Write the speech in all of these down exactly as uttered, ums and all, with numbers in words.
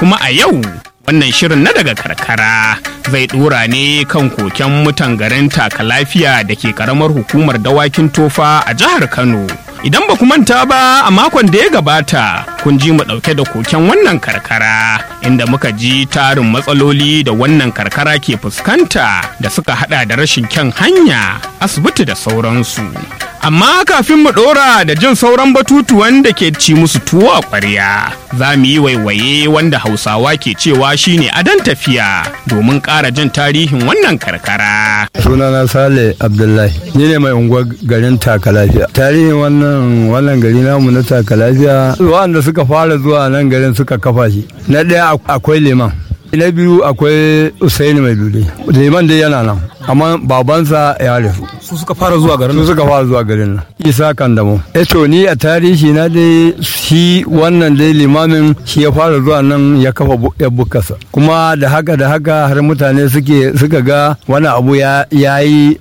kuma a yau wannan shirin na daga karkara zai dora ne kan koken mutan garin Taka Lafiya da ke karamar hukumar Dawakin Tofa a jihar Kano. Idan ba ku manta ba a makon da ya gabata kun ji mu ɗauke da koken wannan karkara inda muka ji tarin matsaloli da wannan karkara ke fuskanta da suka hada da rashin kyan hanya, asibiti da sauransu. Amma kafin mu ɗora da jin sauran batutuwan da ke ci musu tuwo a ƙwarya, za mu yi waiwaye wanda Hausawa ke cewa shine adon tafiya domin ƙara jin tarihin wannan karkara. Sunana Sale Abdullahi, ni ne mai unguwar garin Taka Lafiya. Tarihin wannan wannan gari namu na Taka Lafiya, wanda suka fara zuwa nan garin suka kafa shi. Na ɗaya akwai Liman. Na biyu akwai Usaini Mai Dude. Liman dai yana nan, amma babansa ya rasu. Su suka fara zuwa garin Su suka fara zuwa garin nan. Isa Kandamo. Eh to ni a tarihi na dai shi wannan dai limamin shi ya fara zuwa nan ya kafa ya bukasa. Kuma da haka da haka har mutane suke suka ga wani abu ya yayi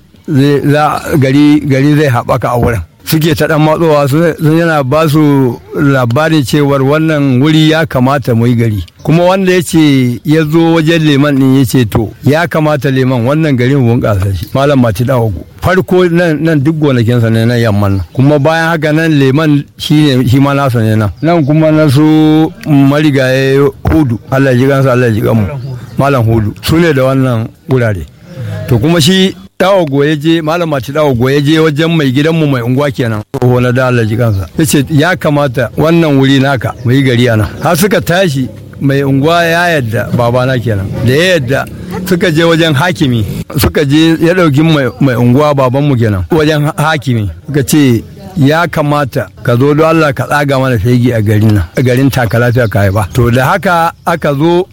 gari gari zai haɓaka a wurin. Suke ta ɗan matsowa sun yana ba su labarin cewar wannan wuri ya kamata mu yi gari, kuma wanda ya ce ya zo wajen Liman ɗin ya ce to ya kamata Liman wannan garin bunƙasa shi, Malam Mati Dawago. Farko nan duk gonakinsa ne na yamman nan, kuma bayan haka nan Liman shi ne shi ma nasa ne nan nan kuma na su marigaye Hudu, Allah ji gansa Allah ji ganmu, Malam Hudu su ne da wannan wurare. To kuma shi Dawago ya je, Malam Mati Dawago ya je wajen mai gidanmu mai unguwa kenan, tsoho na da Allah ji kansa, ya ce ya kamata wannan wuri naka mu yi gari a nan. Har suka tashi mai unguwa ya yadda, babana kenan da ya yadda suka je wajen hakimi, suka je ya ɗauki mai unguwa babanmu kenan wajen hakimi, suka ce ya kamata ka zo don Allah ka tsaga mana fegi a garin nan, a garin Taka Lafiya ka ba. To da haka aka zo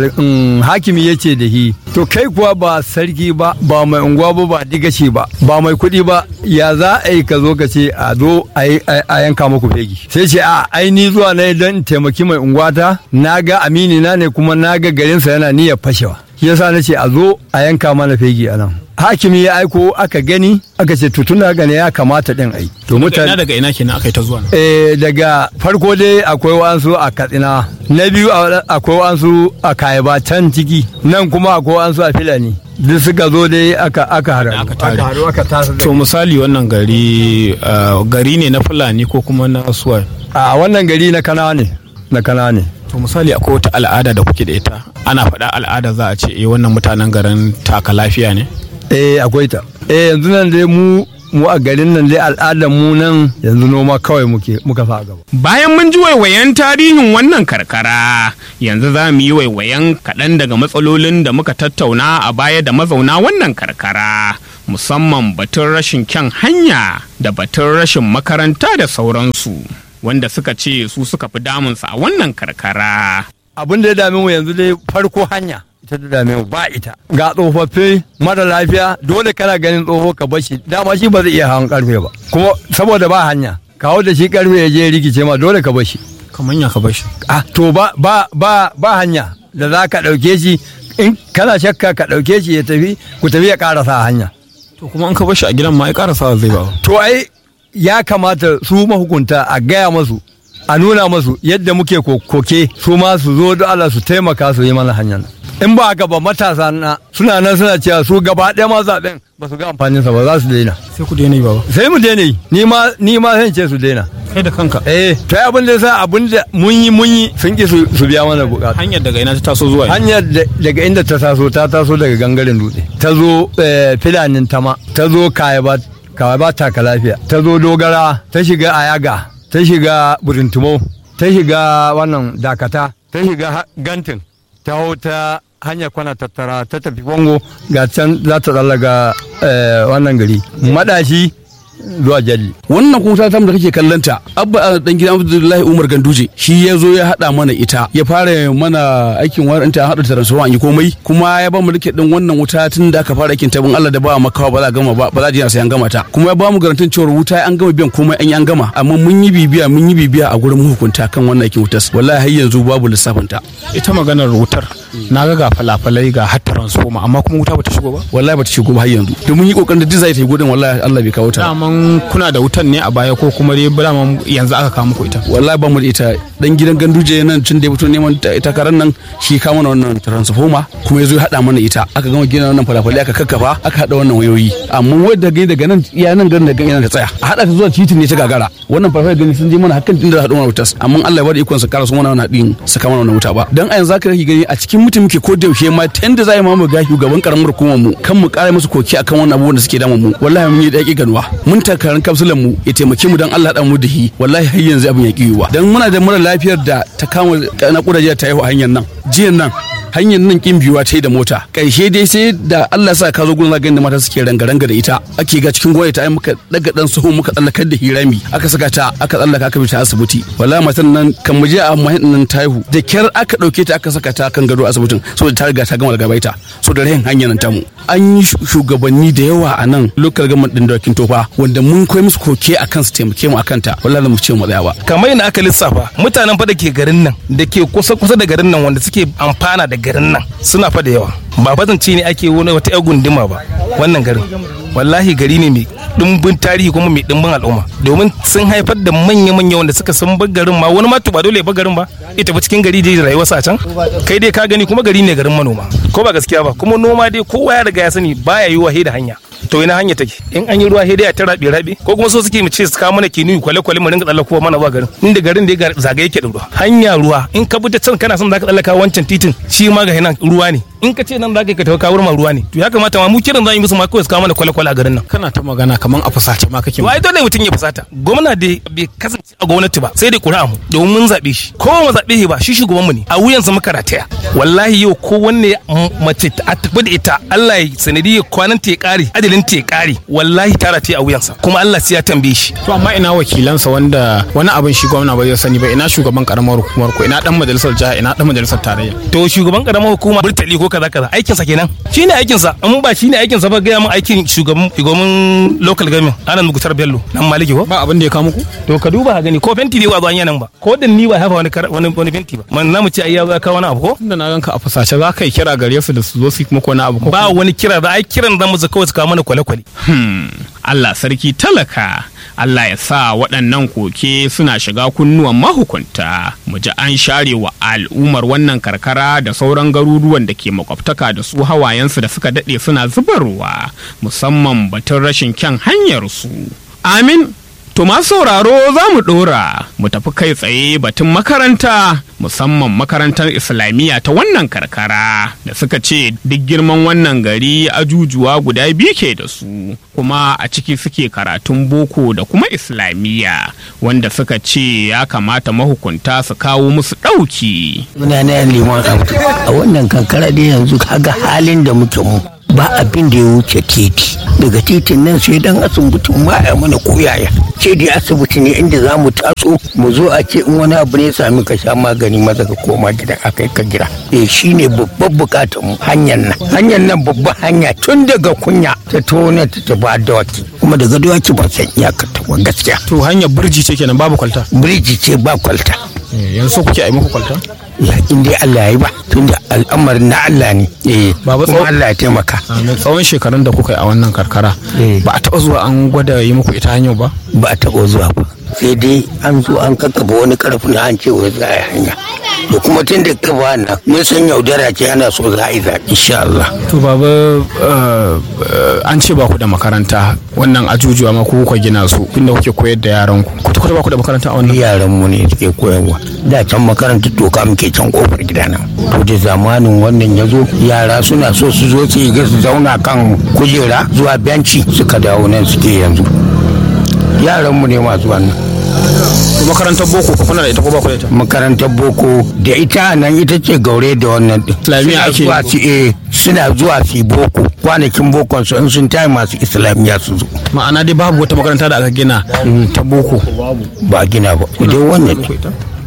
hakimi ya ce da shi, to kai kuwa ba sarki ba, ba mai unguwa ba, ba digaci ba, ba mai kuɗi ba, ya za a yi ka zo ka ce a zo a yanka muku fegi? Sai ce a aini zuwa na don taimaki mai unguwata, na ga amini na ne kuma na ga garinsa yana niyyar fashewa, shi yasa na ce a zo a yanka mana fegi a nan. Hakimi ya aiko aka gani, aka ce to tun daga ne ya kamata din ai. To mutane daga ina kenan aka yi ta zuwa? Eh daga farko dai akwai wasu a Katsina, na biyu akwai wasu a Kayaba can ciki, nan kuma akwai wasu a Filani. Duk suka zo dai aka aka haru aka haru aka tasa. To misali wannan gari gari ne na Fulani ko kuma na Suwa? A wannan gari na Kana ne, na Kana ne. To misali akwai wata al'ada da kuke da ita, ana faɗa al'ada za a ce eh wannan mutanen garin Taka Lafiya ne? Eh akwai ta. Eh yanzu nan dai mu mu a garin nan dai al'adar mu nan yanzu noma kawai muke muka sa gaba. Bayan mun ji waiwayen tarihin wannan karkara, yanzu za mu yi waiwayen kaɗan daga matsalolin da muka tattauna a baya da mazauna wannan karkara, musamman batun rashin kyan hanya da batun rashin makaranta da sauransu, wanda suka ce su suka fi damunsa a wannan karkara. Abin da ya dame mu yanzu dai farko hanya. Ita da dame mu ba ita. Ga tsofaffi mara lafiya, dole kana ganin tsoho ka bashi, dama shi ba zai iya hawan karfe ba, kuma saboda ba hanya kawo da shi karfe ya je rikice ma, dole ka bashi. Kamar ya ka bashi? Ah to ba ba ba ba hanya da za ka ɗauke shi, in kana shakka ka ɗauke shi ya tafi, ku tafi ya ƙarasa hanya. To kuma an ka bashi a gidan ma ai ƙarasa zai ba. To ai ya kamata su mahukunta a gaya masu, a nuna masu yadda muke koke, su ma su zo da Allah su taimaka su yi mana hanyar. In ba haka ba matasa na suna nan suna cewa su gaba ɗaya ma zaɓen ba su ga amfaninsa ba, za su daina. Sai ku daina yi ba? Sai mu daina yi, ni ma ni ma zan ce su daina. Kai da kanka? Eh, to abin da yasa abin da mun yi mun yi sun ki su biya mana bukata. Hanyar daga ina ta taso zuwa? Hanyar daga inda ta taso ta taso daga gangaren dutse, ta zo filanin tama, ta zo Kayaba Kayaba Taka Lafiya, ta zo Dogara, ta shiga Ayaga, ta shiga Burintumo, ta shiga wannan Dakata, ta shiga Gantin, ta hau ta hanyar kwana tattara ta tafi Bongo, ga can za ta tsallaga wannan gari Madashi zuwa Jalli. Wannan kuma ta da kake kallanta, Abba dan gidan Abdullahi Umar Ganduje shi ya zo ya hada mana ita, ya fara mana aikin waranta, hada taransuwa an yi komai, kuma ya ba mu rike din wannan wuta tun da aka fara aikin tabin Allah da ba makawa ba za gama ba, ba za ji sai an gama ta, kuma ya ba mu garantin cewa wuta an gama biyan komai an yi an gama, amma mun yi bibiya mun yi bibiya a gurin hukunta kan wannan aikin wutar, wallahi har yanzu babu lissafin ta. Ita maganar wutar na ga ga falafalai ga har transformer amma kuma wuta bata shigo ba. Wallahi bata shigo ba har yanzu. Da mun yi kokarin da duk zai ta yi godin wallahi Allah bai kawo ta. Daman kuna da wutan ne a baya ko kuma dai daman yanzu aka kawo muku ita. Wallahi ba mu da ita. Dan gidan Ganduje nan tun da ya fito neman takarar nan shi ka mana wannan transformer kuma yazo ya hada mana ita. Aka gama gina wannan falafalai aka kakkafa aka hada wannan wayoyi. Amma wanda gani daga nan iya nan garin da gani ta tsaya. A hada ta zuwa titin ne ta gagara. Wannan falafalai gani sun je mana hakan din da hadu mana wutas. Amma Allah ya bada ikon su kara su mana wannan hadin su kama wannan wuta ba. Dan a yanzu zaka gani a cikin mutum muke ko da yaushe ma ta yanda zai ma mu ga shugaban karamar hukumar mu kan mu kare musu koki akan wannan abubuwan da suke damun mu. Wallahi mun yi daki ganuwa. Mun takarar kapsulan mu ya taimake mu dan Allah dan mu da hi. Wallahi har yanzu abin ya kiyuwa. Dan muna da mura lafiyar da ta kama na kudaje ta yi hanyar nan. Jiyan nan hanyar nan kin biyuwa ta yi da mota ƙarshe dai sai da Allah sa ka zo gurin zagayen da mata suke ranga-ranga da ita ake ga cikin gwamnati ta yi muka daga dan suhu muka tsallakar da hirami aka saka ta aka tsallaka aka bi ta asibiti wallahi matan nan kan mu je a mahin nan ta haihu da kyar aka dauke ta aka saka ta kan gado asibitin saboda ta riga ta gama daga baita so da rahin hanyar nan tamu an yi shugabanni da yawa a nan local government din Dawakin Tofa wanda mun koyi musu koke akan su taimake mu akan ta wallahi mu ce mu tsaya ba kamar yana aka lissafa mutanen fa da ke garin nan da ke kusa kusa da garin nan wanda suke amfana da garin nan suna fa da yawa ba fazance ne ake wani wata yar gunduma ba wannan garin wallahi gari ne mai dimbin tarihi kuma mai dimbin al'umma domin sun haifar da manya manya wanda suka san bar garin ma wani ma to ba dole ba garin ba ita ba cikin gari dai rayuwar sa can kai dai ka gani kuma gari ne garin manoma ko ba gaskiya ba kuma noma dai kowa ya riga ya sani baya yiwa da hanya to ina hanya take in an yi ruwa sai dai a ta rabe rabe ko kuma so suke mu ce su kawo mana kinu kwale kwale mu ringa tsallaka mana zuwa garin inda garin da ya zagaye yake da ruwa hanya ruwa in ka bi ta can kana son zaka tsallaka wancan titin shi ma ga nan ruwa ne in ka ce nan zaka ka tafi kawo ma ruwa ne to ya kamata ma mu kiran za mu yi musu ma kawai su kawo mana kwale kwale a garin nan kana ta magana kaman a fusace ma kake wai dole mutun ya fusata gwamna dai bai kasance a gwamnati ba sai dai ƙura mu domin mun zabe shi ko mu zabe shi ba shi shugaban mu ne a wuyansa muka rataya wallahi yau ko wanne mace a tafi da ita Allah ya sanadi kwanan ta ya kare adalin ta ya kare wallahi tara ta a wuyansa kuma Allah sai ya tambaye shi to amma ina wakilansa wanda wani abin shi gwamna ba zai sani ba ina shugaban karamar hukumar ko ina dan majalisar jiha ina dan majalisar tarayya to shugaban karamar hukuma burtali ko kaza kaza aikin sa kenan shine aikin sa amma ba shine aikin sa ba ga mun aikin shugaban shugaban local government Anan Mugutar Bello dan Maliki ko ba abin da ya kawo muku to ka duba ka gani ko fenti ne wa zuwa nan ba ko dan ni ba hafa wani wani wani fenti ba man namu ce ai ya kawo wani abu ko tunda na ganka a fusace za ka yi kira gare su da su zo su kuma ko na abu ko ba wani kira da ai kiran da mu kawai su kawo mana kwale-kwale hmm Allah sarki talaka Allah ya sa waɗannan koke suna shiga kunnuwan mahukunta mu ji an share wa al'ummar wannan karkara da sauran garuruwan da ke makwabtaka da su hawayensu da suka daɗe suna zubarwa musamman batun rashin kyan hanyarsu. Amin. To masu sauraro za mu ɗora mu tafi kai tsaye batun makaranta musamman makarantar Islamiyya ta wannan karkara da suka ce duk girman wannan gari ajujuwa guda biyu ke da su kuma a ciki suke karatun boko da kuma Islamiyya wanda suka ce ya kamata mahukunta su kawo musu ɗauki. Muna na liman abdu a wannan kankara da yanzu kaga halin da muke mu ba abin da ya wuce titi daga titin nan sai dan asibitin ma ya mana koyaya ce dai asibiti ne inda za mu taso mu zo a ce in wani abu ne sami ka sha magani maza ka koma gida a kai ka gida eh shine babban bukatar mu hanyar nan hanyar nan babban hanya tun daga kunya ta tona ta ta ba dawaki kuma daga dawaki ba san iyakar ta gaskiya to hanyar birji ce kenan babu kwalta birji ce ba kwalta yanzu kuke ai muku kwalta ya in dai Allah ya yi ba tunda al'amarin na Allah ne eh baba kuma Allah ya taimaka tsawon shekarun da kuka yi a wannan karkara ba a taɓa zuwa an gwada yi muku ita hanyar ba ba a taɓa zuwa ba sai dai an zo an kakkaba wani karfin an ce wai za a yi hanya da kuma tun da ka ba nan mun san yaudara ce ana so za a yi zaɓi insha Allah to baba an ce ba ku da makaranta wannan ajujuwa ma ku kuka gina su inda kuke koyar da yaran ku kuta kuta ba ku da makaranta a wannan yaran mu ne suke koyarwa da can makarantar toka muke can kofar gida nan to da zamanin wannan ya zo yara suna so su zo su yi su zauna kan kujera zuwa benci suka dawo nan suke yanzu yaran mu ne masu wannan makarantar boko ko kuna da ita ko ba ku da ita makarantar boko da ita nan ita ce gaure da wannan din islamiyya ake zuwa su eh suna zuwa su boko kwanakin bokon su in sun tayi masu islamiyya su zo ma'ana dai babu wata makaranta da aka gina ta boko ba gina ba dai wannan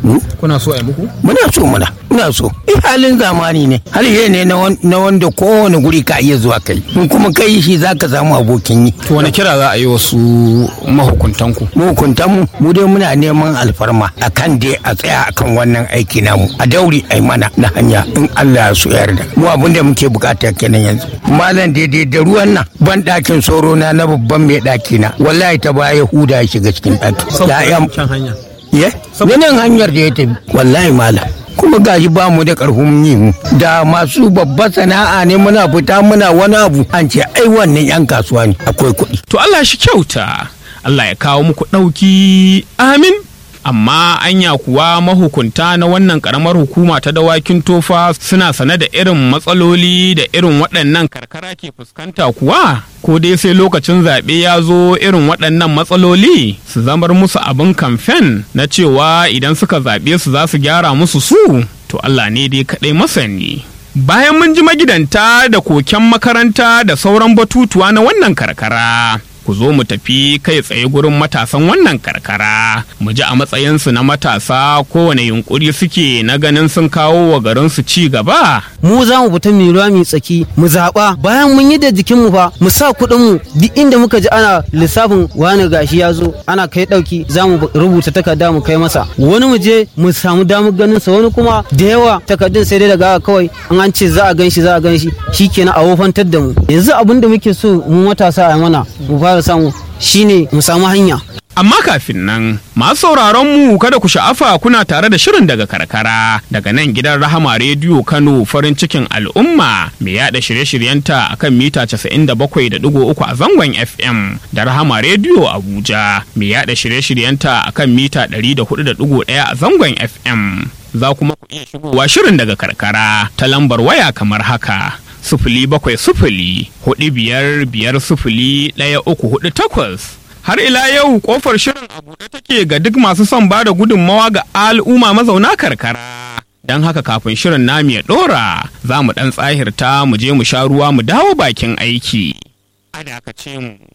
kuna so a yi muku muna so muna muna so eh halin zamani ne har ne na wanda kowane guri ka iya zuwa kai in kuma kai shi zaka samu abokin yi. To wani kira za a yi wasu mahukuntan ku? Mahukuntan mu mu dai muna neman alfarma akan dai a tsaya akan wannan aiki namu a dauri ai mana na hanya in Allah ya so yarda. Mu abin da muke bukata kenan yanzu. Malam daidai da ruwan nan ban dakin soro na na babban mai daki na wallahi ta baya huda ya shiga cikin daki. Ya kan hanya. Ye? Nan hanyar da ya tafi wallahi malam. Kuma gashi ba mu da karfin yi mu da masu babbar sana'a ne muna fita muna wani abu an ce ai wannan yan kasuwa ne akwai kuɗi. To Allah shi kyauta, Allah ya kawo muku ɗauki, amin. Amma anya kuwa mahukunta na wannan karamar hukuma ta dawakin tofa suna sane da irin matsaloli da irin waɗannan karkara ke fuskanta kuwa? Ko dai sai lokacin zaɓe ya zo irin waɗannan matsaloli su zamar musu abin kamfen na cewa idan suka zaɓe su za su gyara musu su? To Allah ne dai kaɗai masani. Bayan mun ji magidanta da koken makaranta da sauran batutuwa na wannan karkara. Ku zo mu tafi kai tsaye gurin matasan wannan karkara mu ji a matsayinsu na matasa kowane yunkuri suke na ganin sun kawo wa garinsu ci gaba. Mu za mu fita mai ruwa mai tsaki mu zaɓa bayan mun yi da jikinmu fa mu sa kuɗinmu duk inda muka ji ana lissafin wani gashi ya zo ana kai ɗauki za mu rubuta takarda mu kai masa wani mu je mu samu damar ganin sa wani kuma da yawa takardun sai dai daga kawai an an ce za a ganshi za a ganshi shikenan a wofantar da mu yanzu abin da muke so mu matasa a mana mu fara samu shine mu samu hanya. Amma kafin nan, masu sauraron mu kada ku sha'afa kuna tare da shirin daga karkara daga nan gidan Rahama Rediyo Kano farin cikin al'umma mai yada shirye-shiryenta akan mita casa'in da bakwai da digo uku a zangon F M da Rahama Rediyo Abuja mai yada shirye-shiryenta akan mita ɗari da hudu da digo ɗaya a zangon F M. Za kuma ku iya shigowa shirin daga karkara ta lambar waya kamar haka. Sufuli bakwai sufuli hudu biyar biyar sufuli ɗaya uku hudu takwas. Har ila yau kofar shirin a buɗe take ga duk masu son ba da gudunmawa ga al'umma mazauna karkara. Don haka kafin shirin namu ya ɗora za mu ɗan tsahirta mu je mu sha ruwa mu dawo bakin aiki. A dakace mu.